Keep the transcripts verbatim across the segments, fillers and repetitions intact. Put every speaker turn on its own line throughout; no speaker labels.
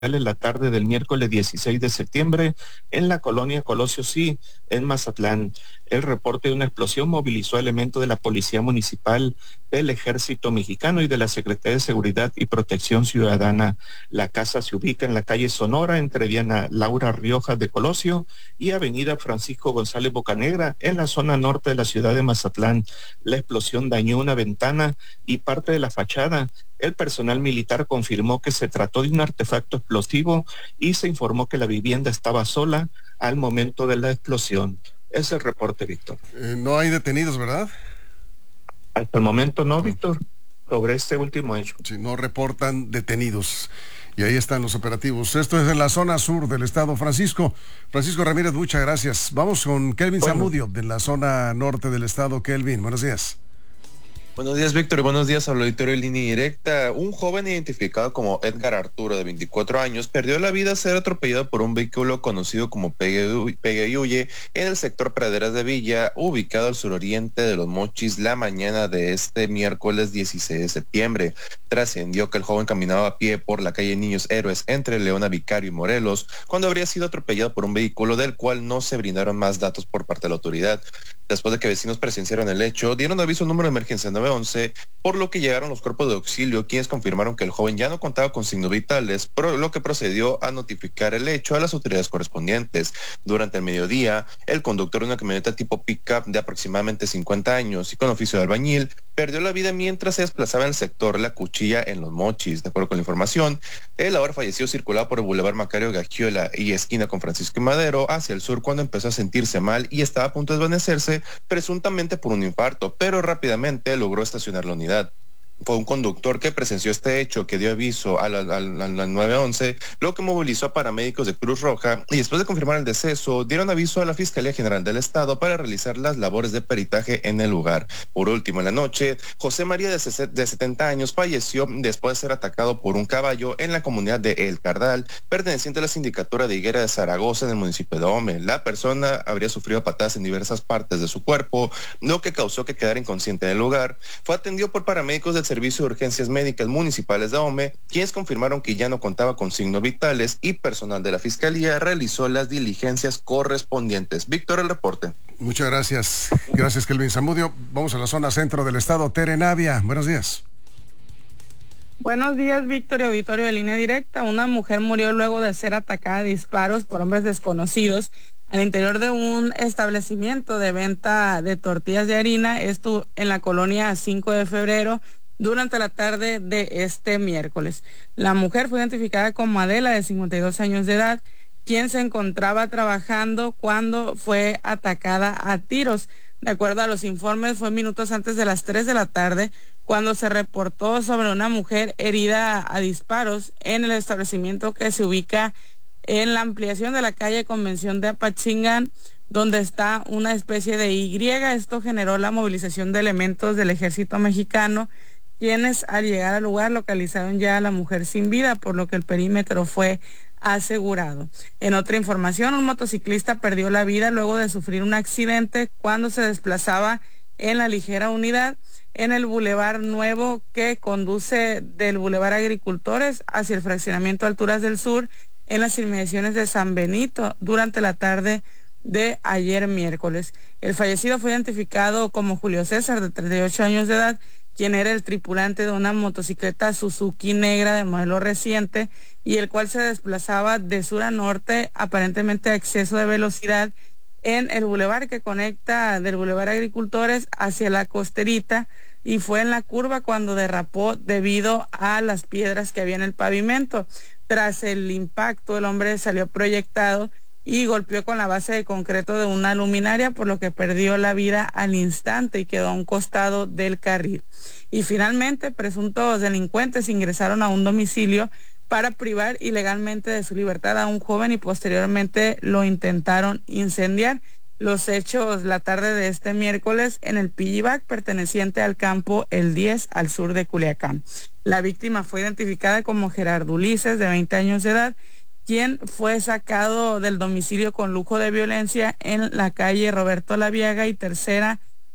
en la tarde del miércoles dieciséis de septiembre en la colonia Colosio Sí, en Mazatlán. El reporte de una explosión movilizó elementos de la Policía Municipal, del Ejército Mexicano y de la Secretaría de Seguridad y Protección Ciudadana. La casa se ubica en la calle Sonora, entre Diana Laura Riojas de Colosio y Avenida Francisco González Bocanegra, en la zona norte de la ciudad de Mazatlán. La explosión dañó una ventana y parte de la fachada. El personal militar confirmó que se trató de un artefacto explosivo y se informó que la vivienda estaba sola al momento de la explosión. Ese es el reporte, Víctor.
Eh, no hay detenidos, ¿verdad?
Hasta el momento no, Víctor, sobre este último hecho.
Sí, no reportan detenidos. Y ahí están los operativos. Esto es en la zona sur del estado. Francisco, Francisco Ramírez, muchas gracias. Vamos con Kelvin bueno. Zamudio, de la zona norte del estado. Kelvin, buenos días.
Buenos días, Víctor, y buenos días al auditorio de Línea Directa. Un joven identificado como Edgar Arturo, de veinticuatro años, perdió la vida al ser atropellado por un vehículo conocido como Pegue, Pegue y Huye en el sector Praderas de Villa, ubicado al suroriente de Los Mochis, la mañana de este miércoles dieciséis de septiembre. Trascendió que el joven caminaba a pie por la calle Niños Héroes entre Leona Vicario y Morelos, cuando habría sido atropellado por un vehículo del cual no se brindaron más datos por parte de la autoridad. Después de que vecinos presenciaron el hecho, dieron aviso al número de emergencia nueve once, por lo que llegaron los cuerpos de auxilio, quienes confirmaron que el joven ya no contaba con signos vitales, por lo que procedió a notificar el hecho a las autoridades correspondientes. Durante el mediodía, el conductor de una camioneta tipo pick-up de aproximadamente cincuenta años y con oficio de albañil perdió la vida mientras se desplazaba en el sector La Cuchilla en Los Mochis. De acuerdo con la información, el ahora fallecido circulaba por el Boulevard Macario Gagiola y esquina con Francisco y Madero hacia el sur cuando empezó a sentirse mal y estaba a punto de desvanecerse, presuntamente por un infarto, pero rápidamente logró estacionar la unidad. Fue un conductor que presenció este hecho que dio aviso a la, a la, a la nueve once, lo que movilizó a paramédicos de Cruz Roja, y después de confirmar el deceso, dieron aviso a la Fiscalía General del Estado para realizar las labores de peritaje en el lugar. Por último, en la noche, José María, de setenta años, falleció después de ser atacado por un caballo en la comunidad de El Cardal, perteneciente a la sindicatura de Higuera de Zaragoza, en el municipio de Ome. La persona habría sufrido patadas en diversas partes de su cuerpo, lo que causó que quedara inconsciente en el lugar. Fue atendido por paramédicos del Servicio de Urgencias Médicas Municipales de Ome, quienes confirmaron que ya no contaba con signos vitales, y personal de la Fiscalía realizó las diligencias correspondientes. Víctor, el reporte.
Muchas gracias. Gracias, Kelvin Zamudio. Vamos a la zona centro del estado. Tere Navia, buenos días.
Buenos días, Víctor y auditorio de Línea Directa. Una mujer murió luego de ser atacada a disparos por hombres desconocidos al interior de un establecimiento de venta de tortillas de harina, esto en la colonia cinco de febrero, durante la tarde de este miércoles. La mujer fue identificada como Adela, de cincuenta y dos años de edad, quien se encontraba trabajando cuando fue atacada a tiros. De acuerdo a los informes, fue minutos antes de las tres de la tarde cuando se reportó sobre una mujer herida a disparos en el establecimiento que se ubica en la ampliación de la calle Convención de Apatzingán, donde está una especie de Y. Esto generó la movilización de elementos del Ejército Mexicano, quienes al llegar al lugar localizaron ya a la mujer sin vida, por lo que el perímetro fue asegurado. En otra información, un motociclista perdió la vida luego de sufrir un accidente cuando se desplazaba en la ligera unidad en el Boulevard Nuevo que conduce del Boulevard Agricultores hacia el fraccionamiento Alturas del Sur en las inmediaciones de San Benito durante la tarde de ayer miércoles. El fallecido fue identificado como Julio César, de treinta y ocho años de edad, quien era el tripulante de una motocicleta Suzuki negra de modelo reciente y el cual se desplazaba de sur a norte, aparentemente a exceso de velocidad, en el bulevar que conecta del Boulevard Agricultores hacia la Costerita, y fue en la curva cuando derrapó debido a las piedras que había en el pavimento. Tras el impacto, el hombre salió proyectado y golpeó con la base de concreto de una luminaria, por lo que perdió la vida al instante y quedó a un costado del carril. Y finalmente, presuntos delincuentes ingresaron a un domicilio para privar ilegalmente de su libertad a un joven y posteriormente lo intentaron incendiar. Los hechos la tarde de este miércoles en el Pillibac, perteneciente al campo El diez, al sur de Culiacán. La víctima fue identificada como Gerardo Ulises, de veinte años de edad, quien fue sacado del domicilio con lujo de violencia en la calle Roberto Laviaga y Tercera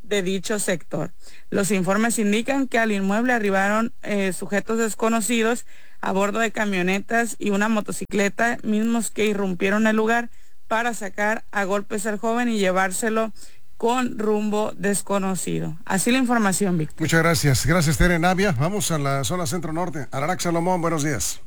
de dicho sector. Los informes indican que al inmueble arribaron eh, sujetos desconocidos a bordo de camionetas y una motocicleta, mismos que irrumpieron el lugar para sacar a golpes al joven y llevárselo con rumbo desconocido. Así la información, Víctor.
Muchas gracias. Gracias, Tere Navia. Vamos a la zona centro-norte. Ararac Salomón, buenos días.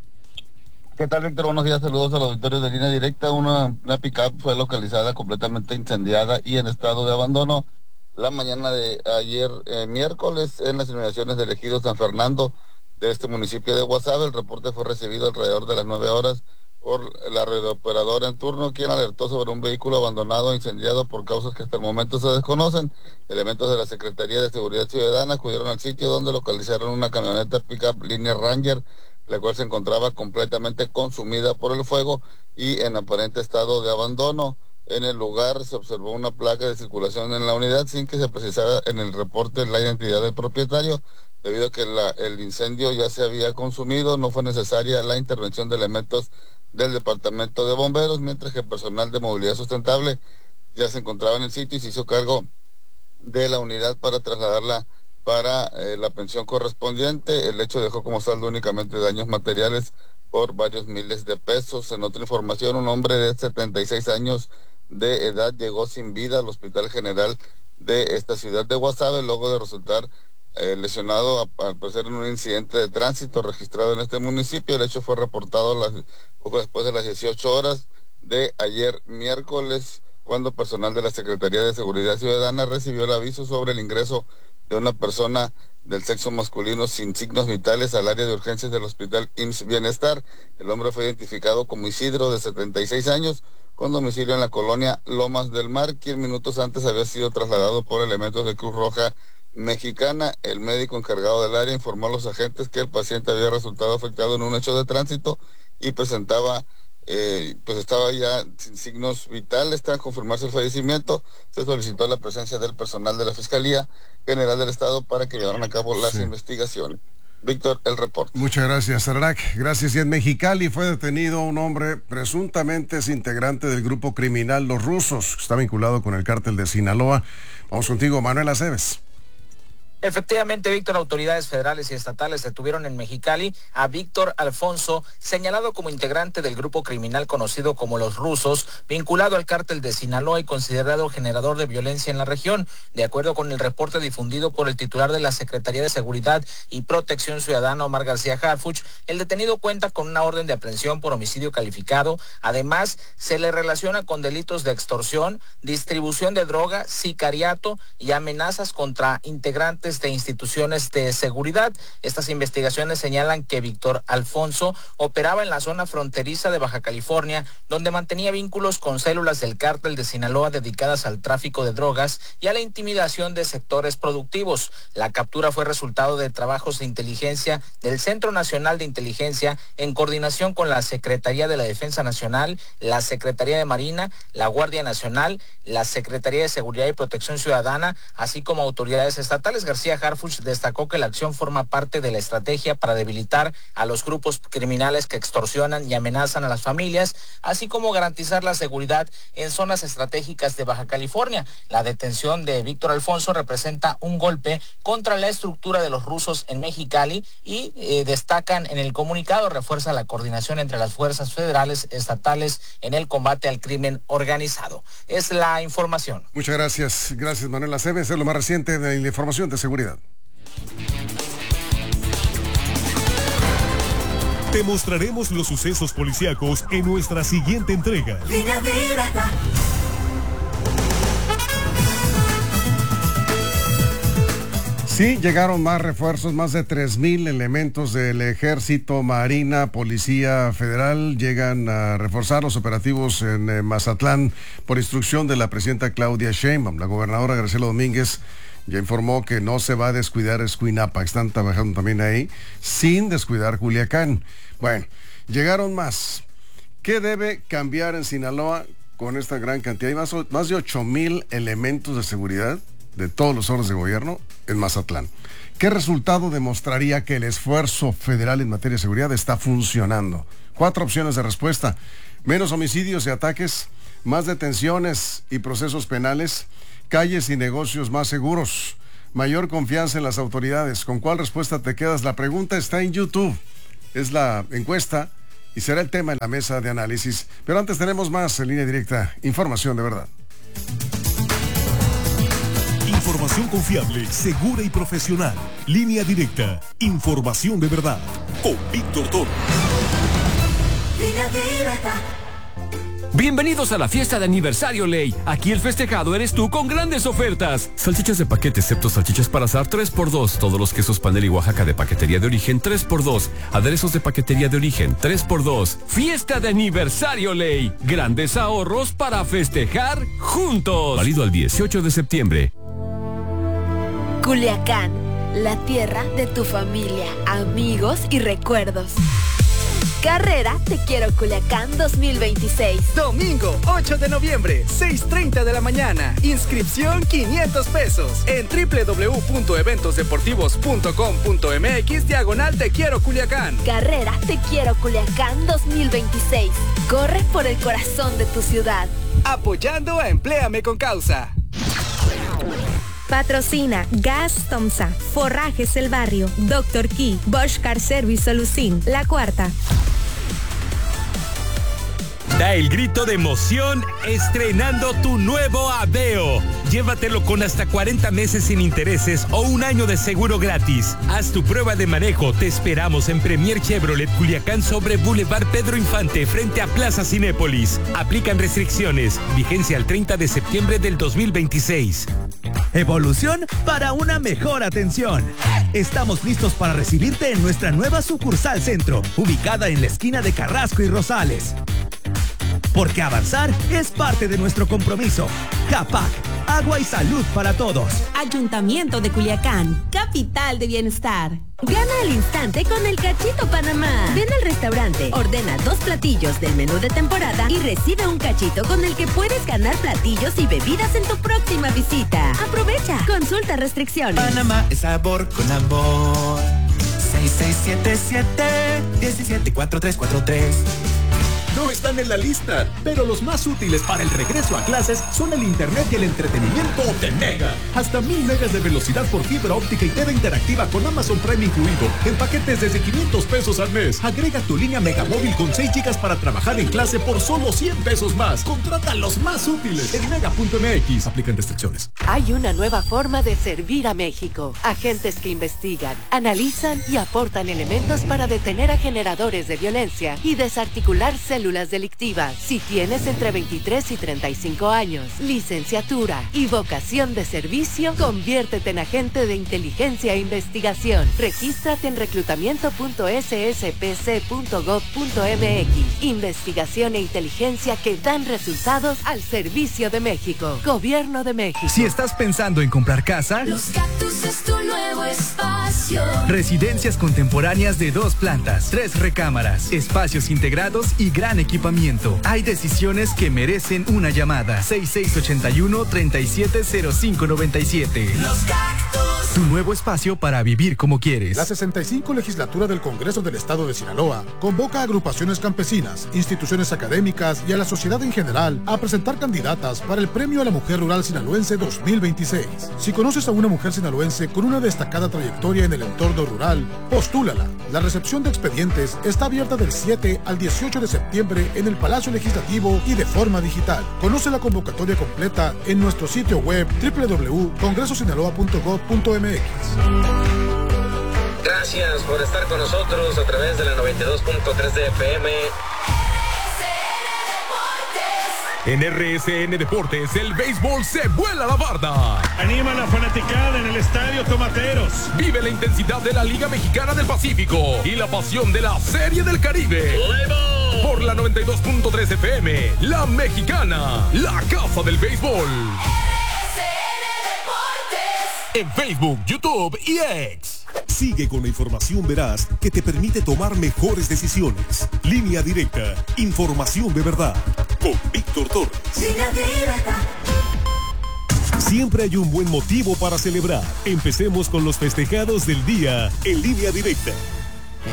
¿Qué tal, Víctor? Buenos días, saludos a los auditores de Línea Directa. Una, una pick-up fue localizada completamente incendiada y en estado de abandono la mañana de ayer, eh, miércoles, en las inmediaciones del ejido San Fernando de este municipio de Guasave. El reporte fue recibido alrededor de las nueve horas por la radioperadora en turno, quien alertó sobre un vehículo abandonado e incendiado por causas que hasta el momento se desconocen. Elementos de la Secretaría de Seguridad Ciudadana acudieron al sitio, donde localizaron una camioneta pick-up línea Ranger, la cual se encontraba completamente consumida por el fuego y en aparente estado de abandono. En el lugar se observó una placa de circulación en la unidad sin que se precisara en el reporte la identidad del propietario. Debido a que la, el incendio ya se había consumido, no fue necesaria la intervención de elementos del Departamento de Bomberos, mientras que personal de movilidad sustentable ya se encontraba en el sitio y se hizo cargo de la unidad para trasladarla para eh, la pensión correspondiente. El hecho dejó como saldo únicamente daños materiales por varios miles de pesos. En otra información, un hombre de setenta y seis años de edad llegó sin vida al Hospital General de esta ciudad de Guasave luego de resultar Eh, lesionado al parecer en un incidente de tránsito registrado en este municipio. El hecho fue reportado las, poco después de las dieciocho horas de ayer miércoles, cuando personal de la Secretaría de Seguridad Ciudadana recibió el aviso sobre el ingreso de una persona del sexo masculino sin signos vitales al área de urgencias del Hospital I M S S Bienestar. El hombre fue identificado como Isidro, de setenta y seis años, con domicilio en la colonia Lomas del Mar, quien minutos antes había sido trasladado por elementos de Cruz Roja Mexicana. El médico encargado del área informó a los agentes que el paciente había resultado afectado en un hecho de tránsito y presentaba, eh, pues estaba ya sin signos vitales. Tras confirmarse el fallecimiento, se solicitó la presencia del personal de la Fiscalía General del Estado para que llevaran a cabo las sí. investigaciones. Víctor, el reporte.
Muchas gracias, Ararac. Gracias. Y en Mexicali fue detenido un hombre presuntamente es integrante del grupo criminal Los Rusos, está vinculado con el cártel de Sinaloa. Vamos contigo, Manuel Aceves.
Efectivamente, Víctor, autoridades federales y estatales detuvieron en Mexicali a Víctor Alfonso, señalado como integrante del grupo criminal conocido como Los Rusos, vinculado al cártel de Sinaloa y considerado generador de violencia en la región. De acuerdo con el reporte difundido por el titular de la Secretaría de Seguridad y Protección Ciudadana, Omar García Harfuch, el detenido cuenta con una orden de aprehensión por homicidio calificado. Además, se le relaciona con delitos de extorsión, distribución de droga, sicariato y amenazas contra integrantes de instituciones de seguridad. Estas investigaciones señalan que Víctor Alfonso operaba en la zona fronteriza de Baja California, donde mantenía vínculos con células del cártel de Sinaloa dedicadas al tráfico de drogas y a la intimidación de sectores productivos. La captura fue resultado de trabajos de inteligencia del Centro Nacional de Inteligencia en coordinación con la Secretaría de la Defensa Nacional, la Secretaría de Marina, la Guardia Nacional, la Secretaría de Seguridad y Protección Ciudadana, así como autoridades estatales. García Harfuch destacó que la acción forma parte de la estrategia para debilitar a los grupos criminales que extorsionan y amenazan a las familias, así como garantizar la seguridad en zonas estratégicas de Baja California. La detención de Víctor Alfonso representa un golpe contra la estructura de los rusos en Mexicali y eh, destacan en el comunicado, refuerza la coordinación entre las fuerzas federales, estatales en el combate al crimen organizado. Es la información.
Muchas gracias. Gracias, Manuel Aceves. Es lo más reciente de la información de seguridad.
Te mostraremos los sucesos policíacos en nuestra siguiente entrega. Línea Directa.
Sí, llegaron más refuerzos, más de tres mil elementos del Ejército, Marina, Policía Federal llegan a reforzar los operativos en eh, Mazatlán por instrucción de la presidenta Claudia Sheinbaum. La gobernadora Graciela Domínguez ya informó que no se va a descuidar Escuinapa, están trabajando también ahí, sin descuidar Culiacán. Bueno, llegaron más. ¿Qué debe cambiar en Sinaloa con esta gran cantidad? Hay más, más de ocho mil elementos de seguridad de todos los órdenes de gobierno en Mazatlán. ¿Qué resultado demostraría que el esfuerzo federal en materia de seguridad está funcionando? Cuatro opciones de respuesta: menos homicidios y ataques, más detenciones y procesos penales, calles y negocios más seguros, mayor confianza en las autoridades. ¿Con cuál respuesta te quedas? La pregunta está en YouTube. Es la encuesta y será el tema en la mesa de análisis. Pero antes tenemos más en Línea Directa. Información de verdad.
Información confiable, segura y profesional. Línea Directa. Información de verdad. Con Víctor Toro.
Línea Directa.
Bienvenidos a la fiesta de aniversario Ley. Aquí el festejado eres tú con grandes ofertas. Salchichas de paquete, excepto salchichas para asar, tres por dos. Todos los quesos Panel y Oaxaca de paquetería de origen, tres por dos. Aderezos de paquetería de origen, tres por dos. Fiesta de aniversario Ley. Grandes ahorros para festejar juntos. Válido al dieciocho de septiembre.
Culiacán, la tierra de tu familia, amigos y recuerdos. Carrera Te Quiero Culiacán dos mil veintiséis.
Domingo ocho de noviembre, seis treinta de la mañana. Inscripción quinientos pesos en doble u doble u doble u punto eventos deportivos punto com punto m x diagonal Te Quiero Culiacán.
Carrera Te Quiero Culiacán dos mil veintiséis. Corre por el corazón de tu ciudad.
Apoyando a Empléame con Causa.
Patrocina Gas Tomsa, Forrajes El Barrio, Doctor Key, Bosch Car Service Solucin, La Cuarta.
Da el grito de emoción estrenando tu nuevo Aveo. Llévatelo con hasta cuarenta meses sin intereses o un año de seguro gratis. Haz tu prueba de manejo. Te esperamos en Premier Chevrolet Culiacán sobre Boulevard Pedro Infante frente a Plaza Cinépolis. Aplican restricciones. Vigencia al treinta de septiembre del dos mil veintiséis.
Evolución para una mejor atención. Estamos listos para recibirte en nuestra nueva sucursal centro, ubicada en la esquina de Carrasco y Rosales. Porque avanzar es parte de nuestro compromiso. CAPAC, agua y salud para todos.
Ayuntamiento de Culiacán, capital de bienestar. Gana al instante con el Cachito Panamá. Ven al restaurante, ordena dos platillos del menú de temporada y recibe un cachito con el que puedes ganar platillos y bebidas en tu próxima visita. Aprovecha. Consulta restricciones.
Panamá es sabor con amor. seis seis siete siete, uno siete cuatro tres cuatro tres.
No están en la lista, pero los más útiles para el regreso a clases son el internet y el entretenimiento de Mega. Hasta mil megas de velocidad por fibra óptica y T V interactiva con Amazon Prime incluido, en paquetes desde quinientos pesos al mes. Agrega tu línea Mega Móvil con seis gigas para trabajar en clase por solo cien pesos más. Contrata los más útiles en mega punto m x. Aplican restricciones.
Hay una nueva forma de servir a México. Agentes que investigan, analizan y aportan elementos para detener a generadores de violencia y desarticular células delictivas. Si tienes entre veintitrés y treinta y cinco años, licenciatura y vocación de servicio, conviértete en agente de inteligencia e investigación. Regístrate en reclutamiento punto s s p c punto gov punto m x. Investigación e inteligencia que dan resultados al servicio de México. Gobierno de México.
Si estás pensando en comprar casa,
Los Cactus es tu nuevo espacio.
Residencias contemporáneas de dos plantas, tres recámaras, espacios integrados y gran equipamiento. Hay decisiones que merecen una llamada. seis seis ocho uno, tres siete cero cinco nueve siete.
Los Cactus.
Tu nuevo espacio para vivir como quieres.
La sesenta y cinco legislatura del Congreso del Estado de Sinaloa convoca a agrupaciones campesinas, instituciones académicas y a la sociedad en general a presentar candidatas para el Premio a la Mujer Rural Sinaloense dos mil veintiséis. Si conoces a una mujer sinaloense con una destacada trayectoria en el entorno rural, postúlala. La recepción de expedientes está abierta del siete al dieciocho de septiembre en el Palacio Legislativo y de forma digital. Conoce la convocatoria completa en nuestro sitio web doble u doble u doble u punto congreso sinaloa punto gov punto m x.
Gracias por estar con nosotros a través de la noventa y dos punto tres de F M.
En R S N Deportes, el béisbol se vuela la barda.
Anima a la fanaticada en el Estadio Tomateros.
Vive la intensidad de la Liga Mexicana del Pacífico y la pasión de la Serie del Caribe. ¡Luego! Por la noventa y dos punto tres F M, La Mexicana, la casa del béisbol. En Facebook, YouTube y X. Sigue con la información veraz que te permite tomar mejores decisiones. Línea Directa, información de verdad. Con Víctor Torres.
Línea Directa.
Siempre hay un buen motivo para celebrar. Empecemos con los festejados del día en Línea Directa.